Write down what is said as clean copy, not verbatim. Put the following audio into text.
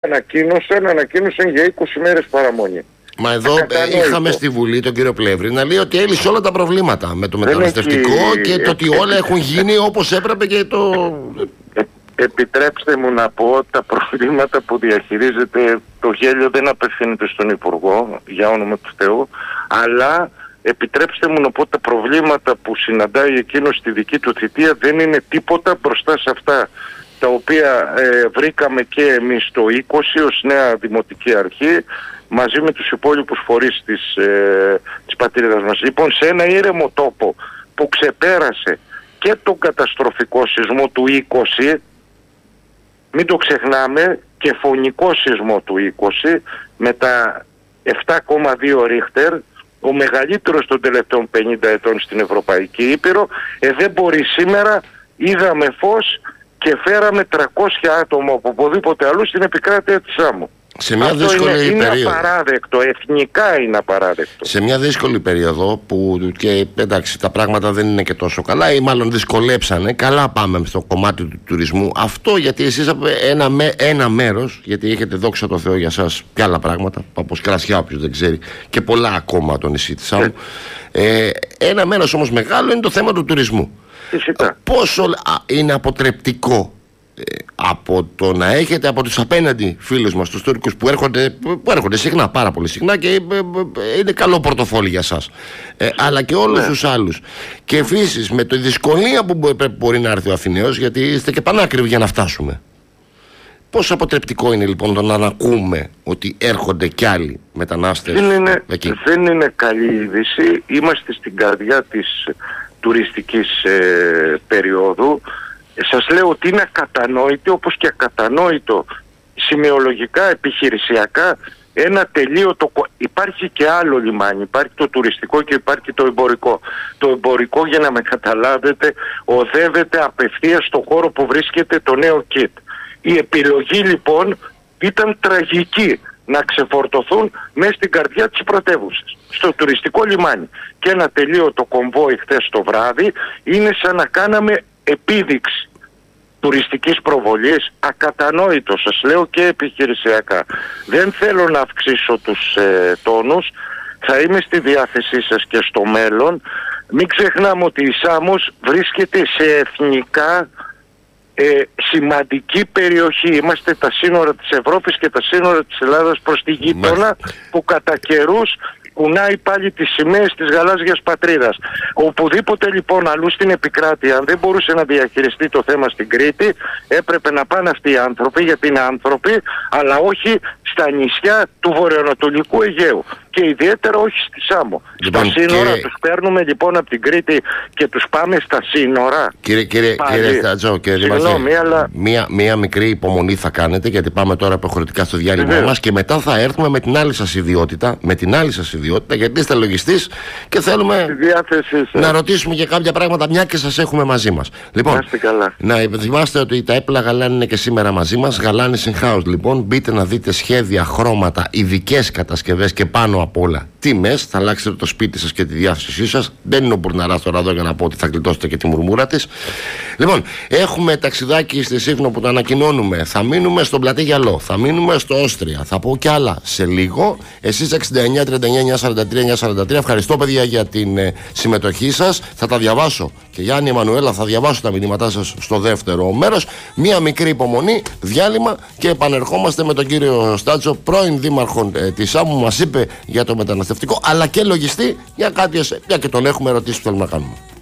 ανακοίνωσαν για 20 μέρες παραμονή. Μα εδώ είχαμε στη Βουλή τον κύριο Πλεύρη να λέει ότι έλυσε όλα τα προβλήματα με το μεταναστευτικό και το ότι όλα έχουν γίνει όπως έπρεπε και το... Επιτρέψτε μου να πω ότι τα προβλήματα που διαχειρίζεται το γέλιο δεν απευθύνεται στον Υπουργό, για όνομα του Θεού, αλλά επιτρέψτε μου να πω ότι τα προβλήματα που συναντάει εκείνος στη δική του θητεία δεν είναι τίποτα μπροστά σε αυτά τα οποία βρήκαμε και εμείς το 20 ως νέα Δημοτική Αρχή μαζί με τους υπόλοιπους φορείς της πατρίδας μας. Λοιπόν, σε ένα ήρεμο τόπο που ξεπέρασε και τον καταστροφικό σεισμό του 20, μην το ξεχνάμε, και φωνικό σεισμό του 20 με τα 7,2 Ρίχτερ, ο μεγαλύτερος των τελευταίων 50 ετών στην Ευρωπαϊκή Ήπειρο, δεν μπορεί σήμερα, είδαμε φως και φέραμε 300 άτομα από οπουδήποτε αλλού στην επικράτεια της Σάμου. Σε μια δύσκολη είναι περίοδο. απαράδεκτο, εθνικά είναι απαράδεκτο. Σε μια δύσκολη περίοδο που και εντάξει τα πράγματα δεν είναι και τόσο καλά ή μάλλον δυσκολέψανε, καλά πάμε στο κομμάτι του τουρισμού. Αυτό γιατί εσείς ένα μέρος, γιατί έχετε δόξα τω Θεώ για σας και άλλα πράγματα, όπως κρασιά όποιος δεν ξέρει και πολλά ακόμα το νησί της Σάμου. Ένα μέρος όμως μεγάλο είναι το θέμα του τουρισμού. Φυσικά. Πόσο είναι αποτρεπτικό από το να έχετε από τους απέναντι φίλους μας, τους Τούρκους που έρχονται συχνά, πάρα πολύ συχνά και είναι καλό πορτοφόλι για σας, αλλά και όλους τους άλλους, και επίσης με τη δυσκολία που μπορεί να έρθει ο Αθηναίος, γιατί είστε και πανάκριβοι για να φτάσουμε. Πόσο αποτρεπτικό είναι λοιπόν το να ακούμε ότι έρχονται κι άλλοι μετανάστες? Δεν είναι καλή είδηση. Είμαστε στην καρδιά της τουριστικής περίοδου. Σας λέω ότι είναι ακατανόητο, όπως και ακατανόητο σημειολογικά, επιχειρησιακά, ένα τελείωτο... Υπάρχει και άλλο λιμάνι, υπάρχει το τουριστικό και υπάρχει το εμπορικό. Το εμπορικό, για να με καταλάβετε, οδεύεται απευθείας στο χώρο που βρίσκεται το νέο ΚΙΤ. Η επιλογή λοιπόν ήταν τραγική, να ξεφορτωθούν μέσα στην καρδιά της πρωτεύουσας, στο τουριστικό λιμάνι. Και ένα τελείωτο κομβόι χθες το βράδυ είναι σαν να κάναμε επίδειξη τουριστικής προβολής, ακατανόητο, σας λέω, και επιχειρησιακά. Δεν θέλω να αυξήσω τους τόνους, θα είμαι στη διάθεσή σας και στο μέλλον. Μην ξεχνάμε ότι η Σάμος βρίσκεται σε εθνικά σημαντική περιοχή. Είμαστε τα σύνορα της Ευρώπης και τα σύνορα της Ελλάδας προς τη γείτονα, που κατά καιρούς κουνάει πάλι τις σημαίες της γαλάζιας πατρίδας. Οπουδήποτε λοιπόν αλλού στην επικράτεια, αν δεν μπορούσε να διαχειριστεί το θέμα στην Κρήτη, έπρεπε να πάνε αυτοί οι άνθρωποι, γιατί είναι άνθρωποι, αλλά όχι στα νησιά του βορειοανατολικού Αιγαίου. Και ιδιαίτερα όχι στη Σάμο. Λοιπόν, στα σύνορα τους παίρνουμε λοιπόν από την Κρήτη και τους πάμε στα σύνορα. Κύριε Στατζό, μία μικρή υπομονή θα κάνετε, γιατί πάμε τώρα προχωρητικά στο διάλειμμα μας και μετά θα έρθουμε με την άλλη σας ιδιότητα, γιατί είστε λογιστής και θέλουμε να ρωτήσουμε και κάποια πράγματα, μια και σας έχουμε μαζί μας. Λοιπόν, να θυμάστε ότι τα έπλα Γαλάνη είναι και σήμερα μαζί μας. Γαλάνη in house λοιπόν. Μπείτε να δείτε σχέδια, χρώματα, ειδικές κατασκευές και πάνω απ' όλα τιμές. Θα αλλάξετε το σπίτι σας και τη διάθεσή σας. Δεν είναι ο Μπουρναράς τώρα εδώ για να πω ότι θα γλιτώσετε και τη μουρμούρα της. Λοιπόν, έχουμε ταξιδάκι στη Σύφνο που το ανακοινώνουμε. Θα μείνουμε στον Πλατή Γυαλό, θα μείνουμε στο Όστρια, θα πω κι άλλα σε λίγο. Εσείς 69-39-943-943. Ευχαριστώ παιδιά για την συμμετοχή σας. Θα τα διαβάσω και Γιάννη Εμμανουέλα, θα διαβάσω τα μηνύματά σας στο δεύτερο μέρος. Μία μικρή υπομονή, διάλειμμα και επανερχόμαστε με τον κύριο Στάτσο, πρώην δήμαρχο της Σάμου, μας είπε για το μεταναστευτικό αλλά και λογιστή για κάτι, για και τον έχουμε ρωτήσει που θέλουμε να κάνουμε.